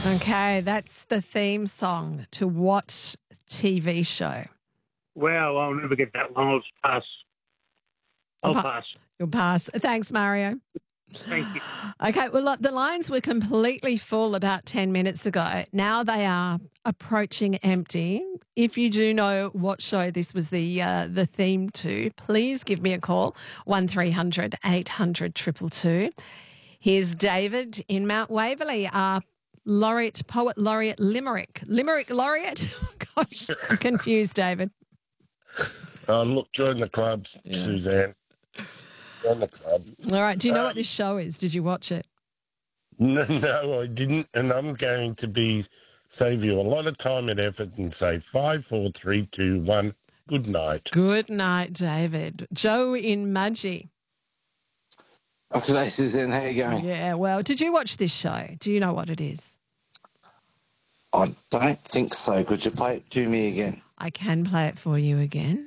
Okay, that's the theme song to what TV show? Wow, I'll never get that one. I'll just pass. I'll pass. You'll pass. Thanks, Mario. Thank you. Okay, well, look, the lines were completely full about 10 minutes ago. Now they are approaching empty. If you do know what show this was the theme to, please give me a call, 1300 800 222. Here's David in Mount Waverley, poet laureate Limerick laureate. Gosh, I'm confused, David. Look, join the club, Suzanne. Join the club. All right, do you know what this show is? Did you watch it? No, I didn't, and I'm going to save you a lot of time and effort and say 5, 4, 3, 2, 1. Good night. Good night, David. Joe in Mudgee. Okay, Suzanne, how you going? Yeah, well, did you watch this show? Do you know what it is? I don't think so. Could you play it to me again? I can play it for you again.